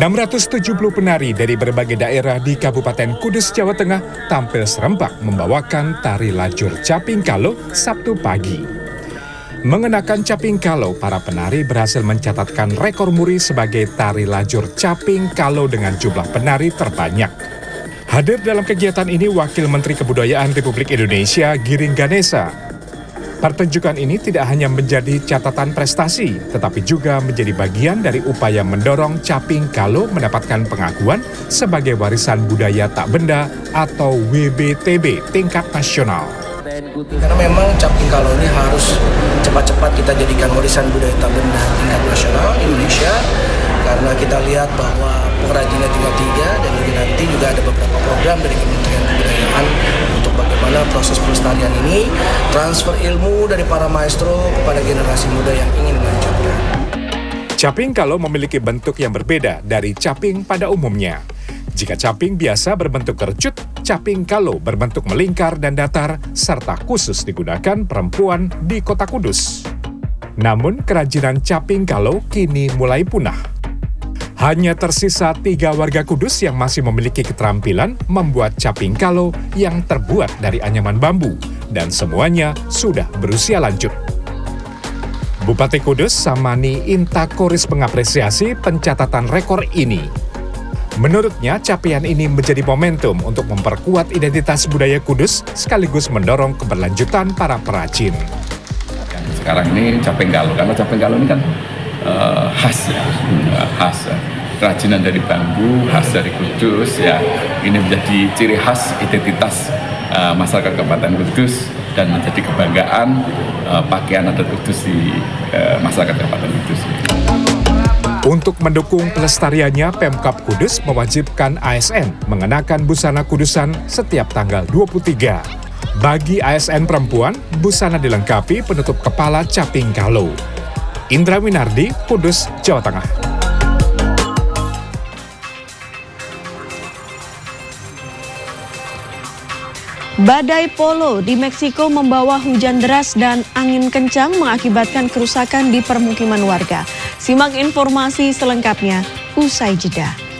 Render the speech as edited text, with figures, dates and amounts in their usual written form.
670 penari dari berbagai daerah di Kabupaten Kudus, Jawa Tengah tampil serempak membawakan tari lajur Caping Kalo Sabtu pagi. Mengenakan Caping Kalo, para penari berhasil mencatatkan rekor muri sebagai tari lajur Caping Kalo dengan jumlah penari terbanyak. Hadir dalam kegiatan ini Wakil Menteri Kebudayaan Republik Indonesia Giring Ganesa. Pertunjukan ini tidak hanya menjadi catatan prestasi, tetapi juga menjadi bagian dari upaya mendorong Caping Kalo mendapatkan pengakuan sebagai warisan budaya tak benda atau WBTB tingkat nasional. Karena memang Caping Kalo ini harus cepat-cepat kita jadikan warisan budaya tak benda tingkat nasional Indonesia, karena kita lihat bahwa pengrajinnya tingkat 3 dan juga nanti juga ada beberapa program dari Kementerian Kebudayaan untuk bagaimana proses pelestarian ini, transfer ilmu dari para maestro kepada generasi muda yang ingin melanjutkan. Caping Kalo memiliki bentuk yang berbeda dari caping pada umumnya. Jika caping biasa berbentuk kerucut, Caping Kalo berbentuk melingkar dan datar, serta khusus digunakan perempuan di Kota Kudus. Namun kerajinan Caping Kalo kini mulai punah. Hanya tersisa 3 warga Kudus yang masih memiliki keterampilan membuat Caping Kalo yang terbuat dari anyaman bambu, dan semuanya sudah berusia lanjut. Bupati Kudus Samani Intakoris mengapresiasi pencatatan rekor ini. Menurutnya, capaian ini menjadi momentum untuk memperkuat identitas budaya Kudus sekaligus mendorong keberlanjutan para perajin. Sekarang ini Caping Kalo, karena Caping Kalo ini kan khas ya, khas kerajinan dari bambu, khas dari Kudus ya. Ini menjadi ciri khas identitas masyarakat Kabupaten Kudus dan menjadi kebanggaan pakaian adat Kudus di masyarakat Kabupaten Kudus. Untuk mendukung pelestariannya, Pemkab Kudus mewajibkan ASN mengenakan busana kudusan setiap tanggal 23. Bagi ASN perempuan, busana dilengkapi penutup kepala Caping Kalo. Indra Winardi, Kudus, Jawa Tengah. Badai Polo di Meksiko membawa hujan deras dan angin kencang mengakibatkan kerusakan di permukiman warga. Simak informasi selengkapnya usai jeda.